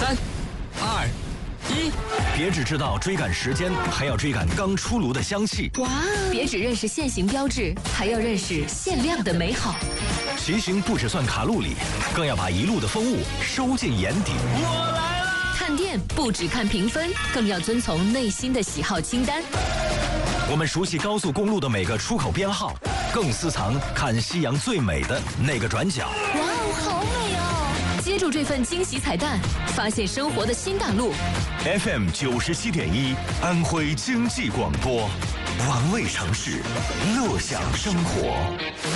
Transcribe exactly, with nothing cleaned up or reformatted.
三、二、一， 别只知道追赶时间，还要追赶刚出炉的香气。 哇！别只认识限行标志，还要认识限量的美好。 骑行不只算卡路里，更要把一路的风物收进眼底。 我来了！ 看店不只看评分，更要遵从内心的喜好清单。 我们熟悉高速公路的每个出口编号，更私藏看夕阳最美的那个转角。 哇哦，好美哦！接住这份惊喜彩蛋，发现生活的新大陆。 F M 九十七点一，安徽经济广播，玩味城市，乐享生活。